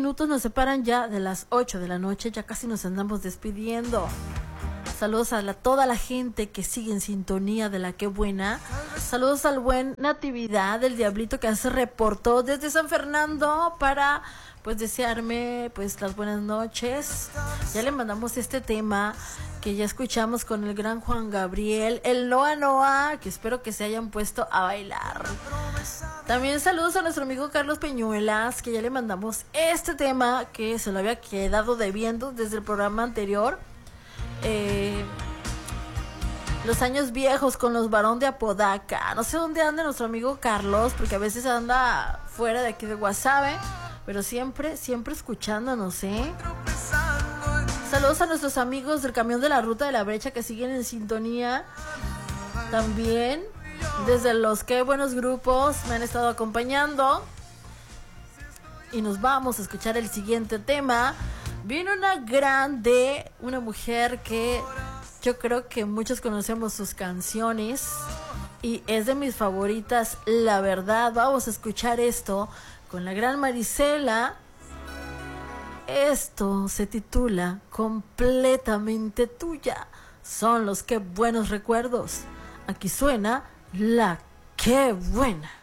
minutos nos separan ya de las 8 de la noche, ya casi nos andamos despidiendo. Saludos a toda la gente que sigue en sintonía de La Qué Buena. Saludos al buen Natividad, del Diablito, que se reportó desde San Fernando para pues desearme pues las buenas noches. Ya le mandamos este tema que ya escuchamos con el gran Juan Gabriel, el Noa Noa, que espero que se hayan puesto a bailar. También saludos a nuestro amigo Carlos Peñuelas, que ya le mandamos este tema que se lo había quedado debiendo desde el programa anterior. Los años viejos con los Barón de Apodaca. No sé dónde anda nuestro amigo Carlos, porque a veces anda fuera de aquí de Guasave, pero siempre escuchándonos, Saludos a nuestros amigos del Camión de la Ruta de la Brecha que siguen en sintonía. También desde los Qué Buenos Grupos me han estado acompañando. Y nos vamos a escuchar el siguiente tema. Viene una mujer que yo creo que muchos conocemos sus canciones y es de mis favoritas, la verdad. Vamos a escuchar esto con la gran Marisela. Esto se titula Completamente Tuya. Son los Qué Buenos Recuerdos. Aquí suena La Qué Buena.